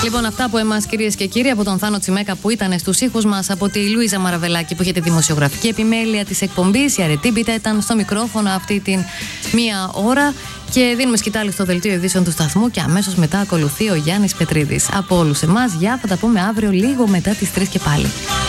Λοιπόν, αυτά από εμάς, κυρίες και κύριοι, από τον Θάνο Τσιμέκα που ήταν στους ήχους μας, από τη Λουίζα Μαραβελάκη που είχε τη δημοσιογραφική επιμέλεια της εκπομπής. Η Αρετή Μπίτα ήταν στο μικρόφωνο αυτή την μία ώρα. Και δίνουμε σκητάλη στο δελτίο ειδήσεων του σταθμού και αμέσως μετά ακολουθεί ο Γιάννης Πετρίδης. Από όλους εμάς, γεια, θα τα πούμε αύριο λίγο μετά τις 3 και πάλι.